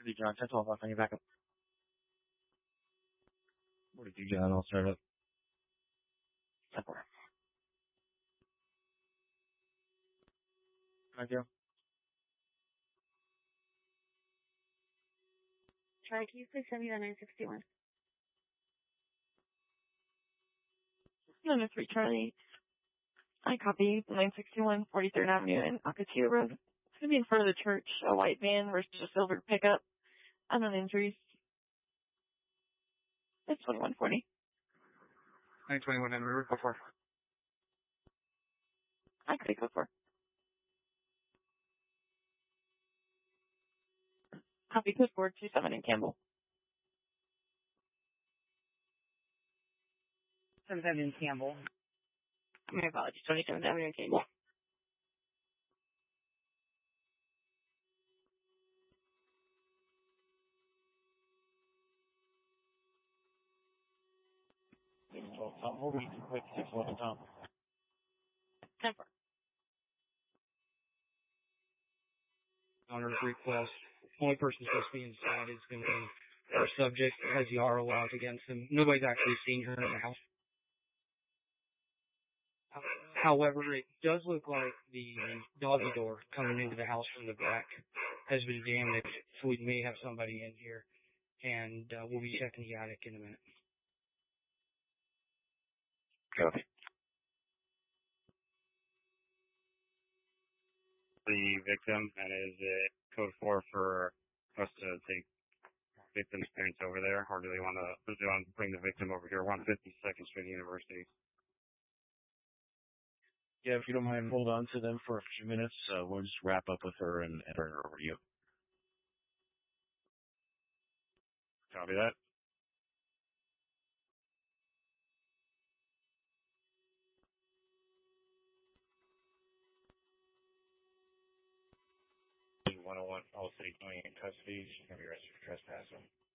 John, 10-12, I'll send you back up. 42, John, I'll start up. 10-4. Thank you. Charlie, can you please send me the 961? No, 3 Charlie. I copy 961 43rd Avenue and Akatia Road. It's going to be in front of the church, a white van versus a silver pickup. Unknown injuries. It's 2140. 921 and River, go for. I could go for. Copy code 427 in Campbell. 7th Avenue in Campbell. My apologies, 27th Avenue in Campbell. Hold me too quick, 6-11, Tom. 10-4. Honor request. Only person supposed to be inside is going to be our subject, has the RO out against him. Nobody's actually seen her in the house. However, it does look like the doggy door coming into the house from the back has been damaged, so we may have somebody in here, and we'll be checking the attic in a minute. Copy. The victim, and is it code 4 for us to take victim's parents over there, or do they want to bring the victim over here? 152nd Street University. Yeah, if you don't mind, hold on to them for a few minutes. We'll just wrap up with her and turn her over to you. Copy that. All City County in custody. She's going to be arrested for trespassing.